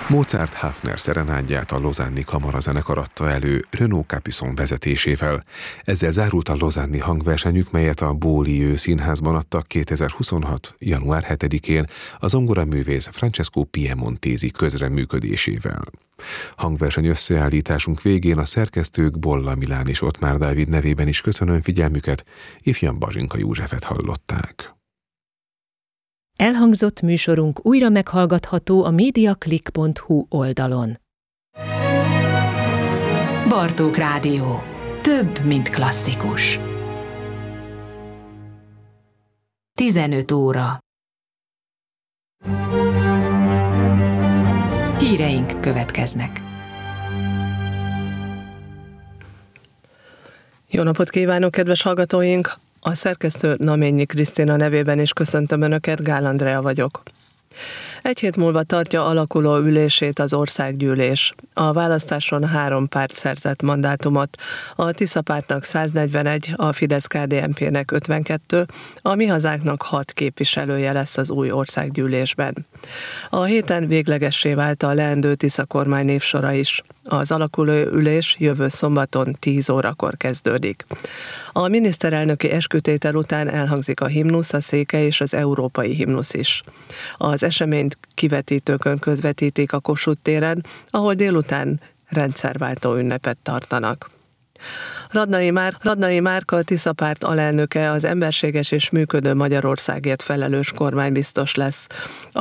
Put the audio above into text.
Mozart Hafner szerenádját a Lausanne-i kamarazenekar adta elő Renaud Capuçon vezetésével. Ezzel zárult a lausanne-i hangversenyük, melyet a Beaulieu színházban adtak 2026. január 7-én a zongoraművész Francesco Piemontesi közreműködésével. Hangverseny összeállításunk végén a szerkesztők Bolla Milán és Ottmár Dávid nevében is köszönöm figyelmüket, ifjabb Bazsinka Józsefet hallották. Elhangzott műsorunk újra meghallgatható a mediaclick.hu oldalon. Bartók Rádió. Több, mint klasszikus. 15 óra. Híreink következnek. Jó napot kívánok, kedves hallgatóink! A szerkesztő Naményi Krisztina nevében is köszöntöm Önöket, Gál Andrea vagyok. Egy hét múlva tartja alakuló ülését az országgyűlés. A választáson 3 párt szerzett mandátumot, a Tisza pártnak 141, a Fidesz-KDNP-nek 52, a Mi Hazánknak 6 képviselője lesz az új országgyűlésben. A héten véglegessé vált a leendő Tisza kormány névsora is. Az alakuló ülés jövő szombaton 10 órakor kezdődik. A miniszterelnöki eskütétel után elhangzik a himnusz, a székely és az európai himnusz is. Az eseményt kivetítőkön közvetítik a Kossuth téren, ahol délután rendszerváltó ünnepet tartanak. Radnai Márka, a Tisza párt alelnöke, az emberséges és működő Magyarországért felelős kormánybiztos lesz.